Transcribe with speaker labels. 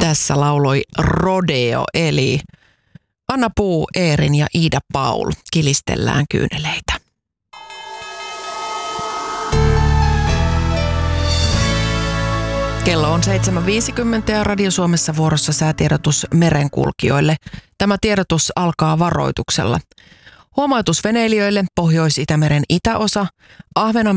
Speaker 1: Tässä lauloi Rodeo, eli Anna Puu, Eerin ja Iida Paul. Kilistellään kyyneleitä. Kello on 7.50 ja Radio Suomessa vuorossa säätiedotus merenkulkijoille. Tämä tiedotus alkaa varoituksella. Huomautus veneilijöille Pohjois-Itämeren itäosa, Ahvenanmeren